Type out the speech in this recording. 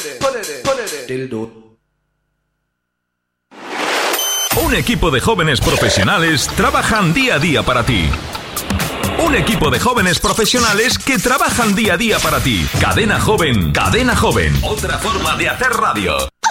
Dildo. Un equipo de jóvenes profesionales trabajan día a día para ti. Un equipo de jóvenes profesionales que trabajan día a día para ti. Cadena Joven, Cadena Joven. Otra forma de hacer radio.